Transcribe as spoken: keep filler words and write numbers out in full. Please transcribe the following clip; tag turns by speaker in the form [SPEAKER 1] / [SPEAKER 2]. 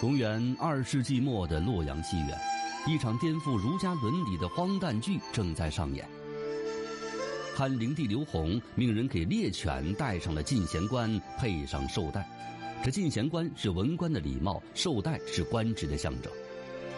[SPEAKER 1] 公元二世纪末的洛阳西园，一场颠覆儒家伦理的荒诞剧正在上演。汉灵帝刘弘命人给猎犬戴上了进贤冠，配上绶带。这进贤冠是文官的礼帽，绶带是官职的象征。